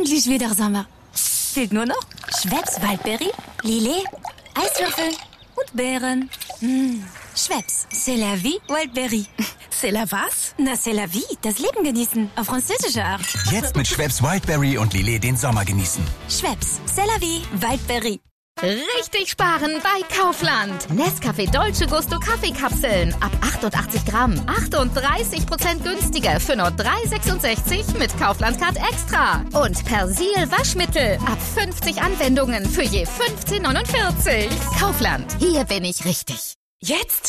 endlich wieder Sommer. Fehlt nur noch Schweppes Waldberry, Lillet, Eiswürfel und Beeren. Schweppes, c'est la vie, Wildberry. C'est la was? Na, c'est la vie, das Leben genießen, auf französische Art. Jetzt mit Schweppes Wildberry und Lillet den Sommer genießen. Schweppes, c'est la vie, Wildberry. Richtig sparen bei Kaufland. Nescafé Dolce Gusto Kaffeekapseln ab 88 Gramm. 38% günstiger für nur 3,66 mit Kaufland-Card Extra. Und Persil Waschmittel ab 50 Anwendungen für je 15,49. Kaufland, hier bin ich richtig. Jetzt?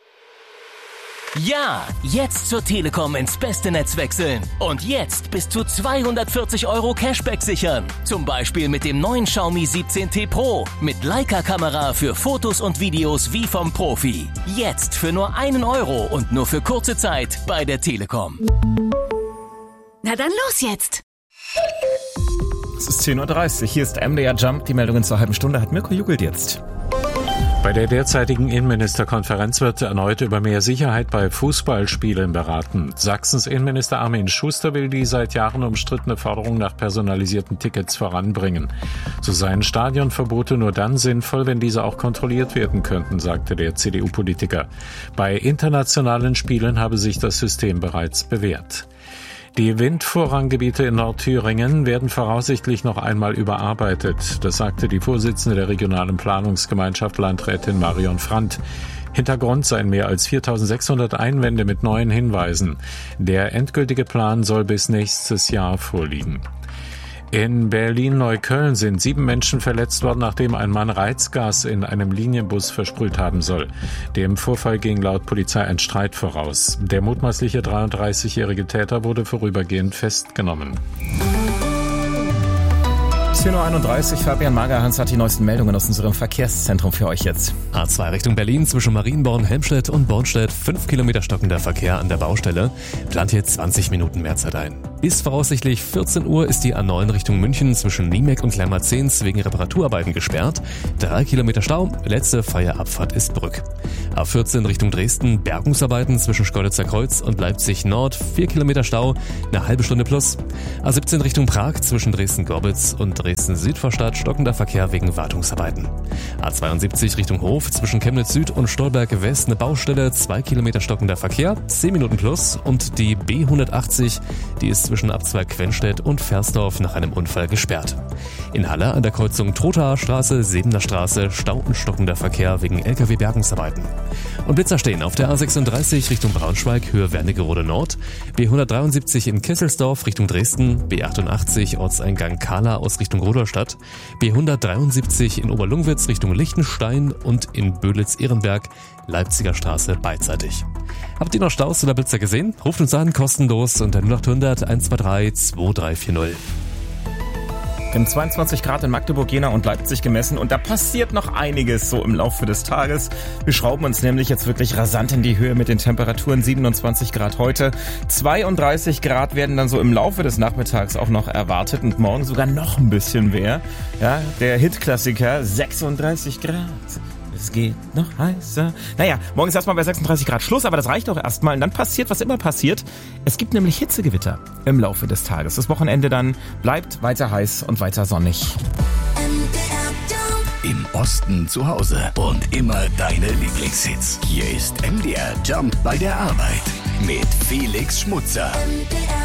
Ja, jetzt zur Telekom ins beste Netz wechseln. Und jetzt bis zu 240 € Cashback sichern. Zum Beispiel mit dem neuen Xiaomi 17T Pro. Mit Leica-Kamera für Fotos und Videos wie vom Profi. Jetzt für nur 1 € und nur für kurze Zeit bei der Telekom. Na dann los jetzt. Es ist 10:30 Uhr. Hier ist MDR Jump. Die Meldungen zur halben Stunde hat Mirko Jugelt jetzt. Bei der derzeitigen Innenministerkonferenz wird erneut über mehr Sicherheit bei Fußballspielen beraten. Sachsens Innenminister Armin Schuster will die seit Jahren umstrittene Forderung nach personalisierten Tickets voranbringen. So seien Stadionverbote nur dann sinnvoll, wenn diese auch kontrolliert werden könnten, sagte der CDU-Politiker. Bei internationalen Spielen habe sich das System bereits bewährt. Die Windvorranggebiete in Nordthüringen werden voraussichtlich noch einmal überarbeitet. Das sagte die Vorsitzende der regionalen Planungsgemeinschaft Landrätin Marion Frandt. Hintergrund seien mehr als 4.600 Einwände mit neuen Hinweisen. Der endgültige Plan soll bis nächstes Jahr vorliegen. In Berlin-Neukölln sind 7 Menschen verletzt worden, nachdem ein Mann Reizgas in einem Linienbus versprüht haben soll. Dem Vorfall ging laut Polizei ein Streit voraus. Der mutmaßliche 33-jährige Täter wurde vorübergehend festgenommen. 10:31 Uhr, Fabian Magerhans hat die neuesten Meldungen aus unserem Verkehrszentrum für euch jetzt. A2 Richtung Berlin zwischen Marienborn, Helmstedt und Bornstedt. 5 Kilometer stockender Verkehr an der Baustelle. Plant hier 20 Minuten mehr Zeit ein. Bis voraussichtlich 14 Uhr ist die A9 Richtung München zwischen Niemek und Kleinmarzens wegen Reparaturarbeiten gesperrt. 3 Kilometer Stau, letzte freie Abfahrt ist Brück. A14 Richtung Dresden, Bergungsarbeiten zwischen Schkeuditzer Kreuz und Leipzig Nord. 4 Kilometer Stau, eine halbe Stunde plus. A17 Richtung Prag zwischen Dresden-Gorbitz und Dresden-Südvorstadt stockender Verkehr wegen Wartungsarbeiten. A72 Richtung Hof zwischen Chemnitz Süd und Stolberg West eine Baustelle, 2 Kilometer stockender Verkehr, 10 Minuten plus. Und die B180, die ist zwischen Abzweig Quenstedt und Versdorf nach einem Unfall gesperrt. In Halle an der Kreuzung Trothaer Straße, Sebener Straße, Stau und stockender Verkehr wegen LKW-Bergungsarbeiten. Und Blitzer stehen auf der A36 Richtung Braunschweig, Höhe Wernigerode Nord, B173 in Kesselsdorf Richtung Dresden, B88 Ortseingang Kahla aus Richtung Rudolstadt, B173 in Oberlungwitz Richtung Lichtenstein und in Böhlitz-Ehrenberg, Leipziger Straße beidseitig. Habt ihr noch Staus oder Blitzer gesehen? Ruft uns an, kostenlos unter 0800 123 2340. Wir haben 22 Grad in Magdeburg, Jena und Leipzig gemessen und da passiert noch einiges so im Laufe des Tages. Wir schrauben uns nämlich jetzt wirklich rasant in die Höhe mit den Temperaturen. 27 Grad heute, 32 Grad werden dann so im Laufe des Nachmittags auch noch erwartet und morgen sogar noch ein bisschen mehr. Ja, der Hitklassiker 36 Grad. Es geht noch heißer. Naja, morgen ist erstmal bei 36 Grad Schluss, aber das reicht auch erstmal. Und dann passiert, was immer passiert. Es gibt nämlich Hitzegewitter im Laufe des Tages. Das Wochenende dann bleibt weiter heiß und weiter sonnig. Im Osten zu Hause und immer deine Lieblingshits. Hier ist MDR Jump bei der Arbeit mit Felix Schmutzer. MDR